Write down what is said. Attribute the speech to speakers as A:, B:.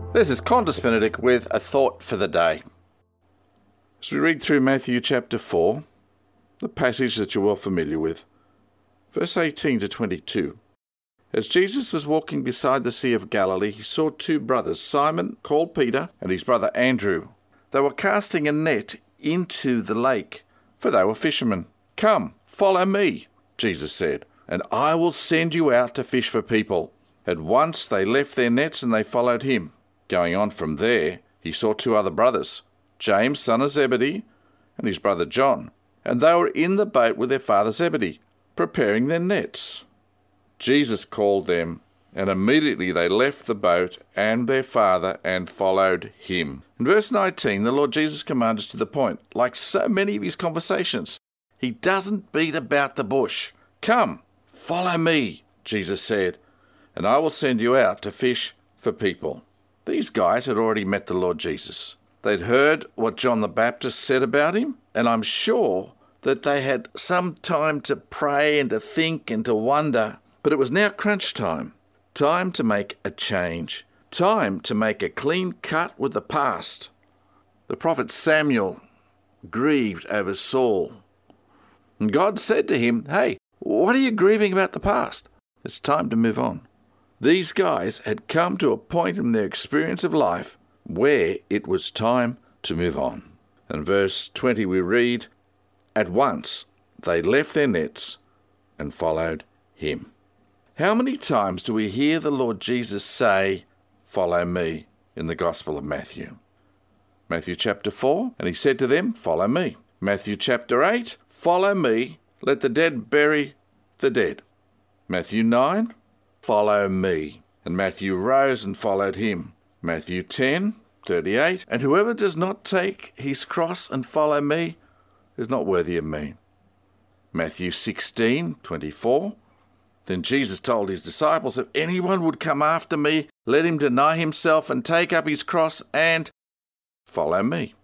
A: This is Qantas Benedict with a thought for the day. As we read through Matthew chapter 4, the passage that you're well familiar with, verse 18 to 22. As Jesus was walking beside the Sea of Galilee, he saw two brothers, Simon, called Peter, and his brother Andrew. They were casting a net into the lake, for they were fishermen. "Come, follow me," Jesus said, "and I will send you out to fish for people." At once they left their nets and they followed him. Going on from there, he saw two other brothers, James, son of Zebedee, and his brother John, and they were in the boat with their father Zebedee, preparing their nets. Jesus called them, and immediately they left the boat and their father and followed him. In verse 19, the Lord Jesus commands to the point. Like so many of his conversations, he doesn't beat about the bush. "Come, follow me," Jesus said, "and I will send you out to fish for people." These guys had already met the Lord Jesus. They'd heard what John the Baptist said about him, and I'm sure that they had some time to pray and to think and to wonder. But it was now crunch time. Time to make a change. Time to make a clean cut with the past. The prophet Samuel grieved over Saul. And God said to him, "Hey, what are you grieving about the past? It's time to move on." These guys had come to a point in their experience of life where it was time to move on. In verse 20 we read, "At once they left their nets and followed him." How many times do we hear the Lord Jesus say, "Follow me," in the Gospel of Matthew? Matthew chapter 4, and he said to them, "Follow me." Matthew chapter 8, "Follow me, let the dead bury the dead." Matthew 9, "Follow me." And Matthew rose and followed him. Matthew 10:38, "And whoever does not take his cross and follow me is not worthy of me." Matthew 16:24, "Then Jesus told his disciples, if anyone would come after me, let him deny himself and take up his cross and follow me."